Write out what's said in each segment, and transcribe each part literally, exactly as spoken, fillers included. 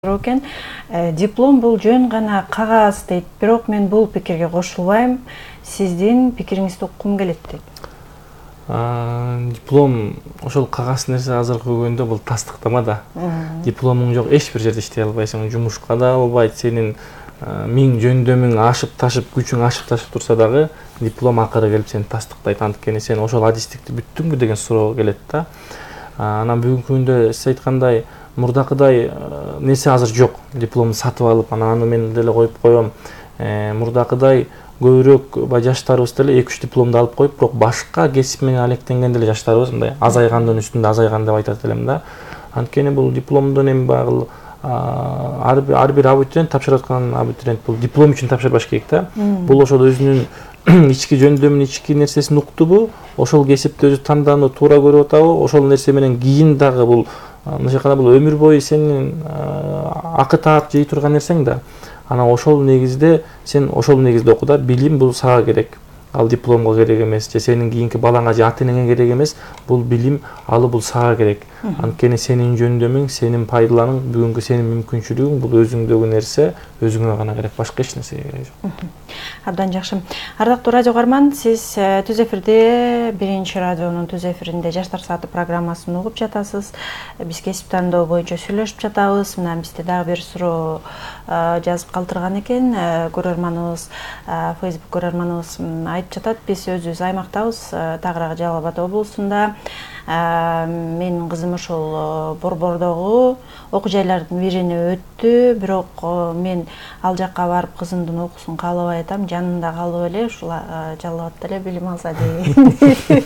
Экен диплом бул жөн гана кагаз дейт, бирок мен бул пикирге кошулбайм. Сиздин пикириңизди уккум келет дейт. Диплом ошол кагаз нерсе азыркы күндө бул тастыктама да. Дипломуң жок эч бир жерде иштей албайсың, жумушка да албайт. Сенин миң жөндөмүң ашып ташып, күчүң ашып ташып турса дагы диплом акыры келип сени тастыктайт. Анткени сен ошол адистикти бүттүңбү деген суроо келет да. Анан бүгүнкү күндө сиз айткандай мурдакыдай нерсе азыр жок. Дипломду сатып алып, анан аны мен деле коюп коем. Мурдакыдай көбүрөөк бай жаштарыбыз деле эки үч дипломду алып коюп, бирок башка кесип менен алектенген деле жаштарыбыз мындай азайгандын үстүндө азайган деп айтат элем да. Анткени бул дипломдун эми багыл ар бир абитуриент тапшырып аткан абитуриент бул диплом үчүн тапшырбаш керек да. Бул ошол өзүнүн ички жөндөмүн, ички нерсесин уктубу, ошол кесипти өзү тандоону туура көрүп атабы, ошол нерсе менен кийин дагы бул мындайча айтканда бул өмүр бою сенин акы таап жей турган нерсең да. Анан ошол негизде сен ошол негизде оку да, билим бул сага керек. Ал дипломго керек эмес, же сенин кийинки балаңа же ата энеңе керек эмес. Бул билим, алы бул сага керек. Анткени сенин жөндөмүң, сенин пайдаланың, бүгүнкү сенин мүмкүнчүлүгүң бул өзүңдөгү нерсе, өзүңө гана керек, башка эч нерсеге керек жок. Абдан жакшы. Ардактуу радио угарман, сиз Түз эфирде, биринчи радионун Түз эфиринде Жаштар сааты программасын угуп жатасыз. Биз кесип тандоо боюнча сүйлөшүп жатабыз. Мына бизде дагы бир суроо жазып калтырган экен. Көрөрманыбыз, Facebook көрөрманыбыз айтып жатат, биз өзүбүз аймактабыз, Тагырак Жалал Абад облусунда. Менин кызым ошол Борбордогу окуу жайлардын бирине өттү, бирок мен ал жакка барып кызымдын окуусун каалабай атам, жанында калып эле ушул Жалал Абадда эле билим алса дейм.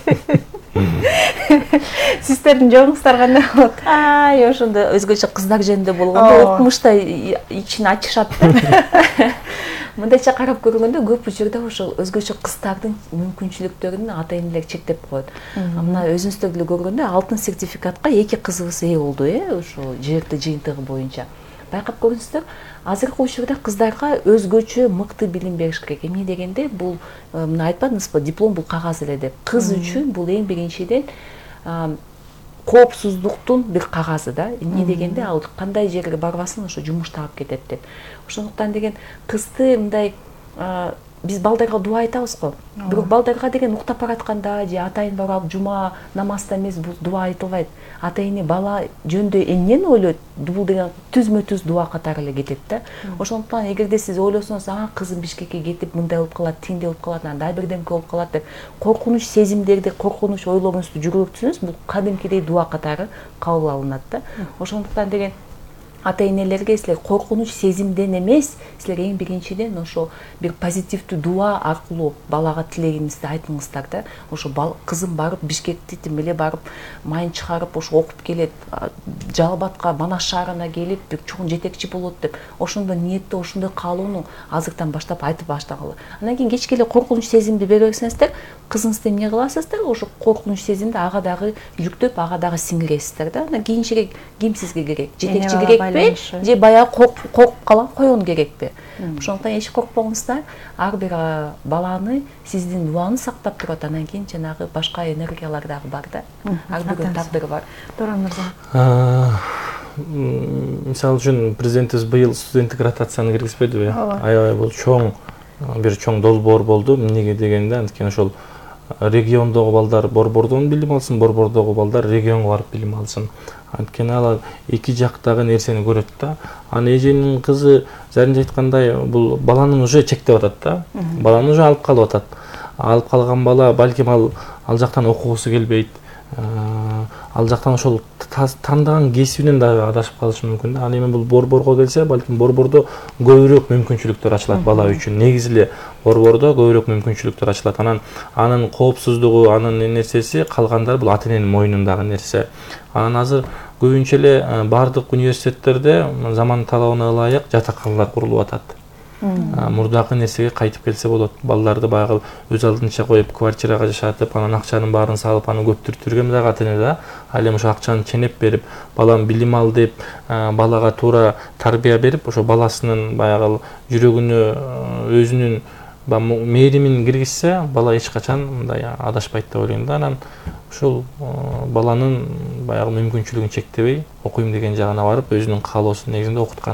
Сиздердин жолуңуздар кандай болот? Ай, ошондо өзгөчө кыздар жөнүндө болгондо окумушта ичин ачышат да. Мындайча карап көргөндө көп учурда ошол өзгөчө кыздардын мүмкүнчүлүктөрүн ата энелер чектеп коет. Мына өзүңүздөр деле көргөндө алтын сертификатка эки кызыбыз ээ болду, э, ошол жерде жыйынтыгы боюнча. Байкап көрүңүздөр, азыркы учурда кыздарга өзгөчө мыкты билим бериш керек. Эмне дегенде, бул мына айтпадыңызбы, диплом бул кагаз эле деп. Кыз үчүн бул эң биринчиден коопсуздуктун бир кагазы да. Эмне дегенде, ал кандай жерге барбасын ошо жумуш таап кетет деп. Ошондуктан деген кызды мындай биз балдарга дуа айтабыз го. Бирок балдарга деген уктап баратканда же атайын барып жума намазда эмес, бул дуа айтылбайт. Ата эне бала жөнүндө эмнени ойлойт, бул деген түзмө-түз дуа катары эле кетет да. Ошондуктан эгерде сиз ойлосоңуз, а кызым Бишкекке кетип мындай болуп калат, тиндей болуп калат, андай бирдемке болуп калат деп коркунуч сезимдерди, коркунуч ойлоруңузду жүгүртсөңүз, бул кадимкидей дуа катары кабыл алынат да. Ошондуктан деген ата энелерге силер коркунуч сезимден эмес, силер эң биринчиден ошо бир позитивдүү дуа аркылуу балага тилегиңизди айтыңыздар да. Ошо кызым барып Бишкекти тим эле барып майын чыгарып ошо окуп келет, Жалал Абадка, Манас шаарына келип бир чоң жетекчи болот деп, ошондой ниетте, ошондой каалоону азыртан баштап айтып баштагыла. Андан кийин кечке эле коркунуч сезимди бере берсеңиздер, кызыңызды эмне кыласыздар? Ошо коркунуч сезимди ага дагы жүктөп, ага дагы сиңиресиздер да. Анан кийинчерээк ким сизге керек? Жетекчи керек, же баягы коркуп калган койгон керекпи? Ошондуктан эч коркпоңуздар, ар бир баланы сиздин дуаңыз сактап турат, анан кийин жанагы башка энергиялар дагы бар да. Ар биринин тагдыры бар. Туран мырза. Мисалы үчүн президентибиз быйыл студенттик ротацияны киргизбедиби? Аябай бул чоң бир чоң долбоор болду. Эмнеге дегенде, анткени ошол региондогу балдар Борбордон билим алсын, Борбордогу балдар регионго барып билим алсын. Анткени алар эки жактагы нерсени көрөт да. Аны эженин кызы заринче айткандай, бул баланын уже чектеп атат да. Баланы уже алып калып атат. Алып калган бала балким ал ал жактан окугусу келбейт. Ал жактан ошол тандаган кесибинен да адашып калышы мүмкүн да. Ал эми бул Борборго келсе, балким Борбордо көбүрөөк мүмкүнчүлүктөр ачылат бала үчүн. Негизи эле Борбордо көбүрөөк мүмкүнчүлүктөр ачылат. Анан анын коопсуздугу, анын нерсеси калгандар бул ата эненин мойнундагы нерсе. Анан азыр көбүнчө эле бардык университеттерде заман талабына ылайык жатаканалар курулуп атат. Мурдакы нерсеге кайтып келсе болот. Балдарды баягы өз алдынча коюп, квартирага жашатып, анан акчанын баарын салып, аны көптүртүргөн дагы ата эне да. Ал эми ошо акчаны ченеп берип, балам билим ал деп, балага туура тарбия берип, ошо баласынын баягы жүрөгүнө, өзүнүн баягы мээримин киргизсе, бала эч качан мындай адашпайт деп ойлойм да. Анан ушул баланын баягы мүмкүнчүлүгүн чектебей, окуйм деген жагына барып, өзүнүн каалоосунун негизинде окуткан